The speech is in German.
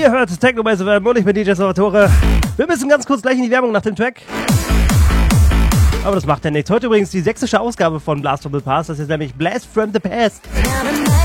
Ihr hört Techno bei SFM und ich bin DJ Salvatore. Wir müssen ganz kurz gleich in die Werbung nach dem Track. Aber das macht ja nichts. Heute übrigens die sächsische Ausgabe von Blast from the Past. Das ist nämlich Blast from the Past.